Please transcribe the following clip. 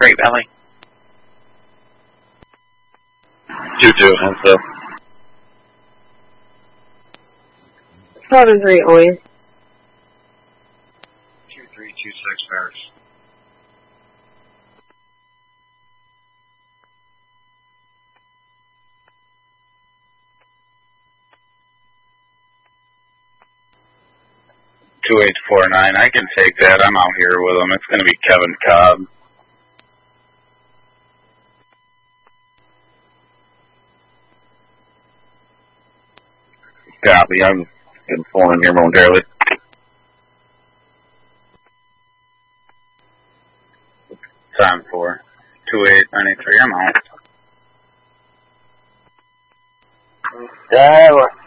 Great Valley. 2-2, and so. 7-3, Owens. 2-3-2-6, Bears. $2-8-4-9. I can take that. I'm out here with him. It's going to be Kevin Cobb. Copy. I'm getting full in here momentarily. Time for 2-8-9-3. I'm out. Iowa.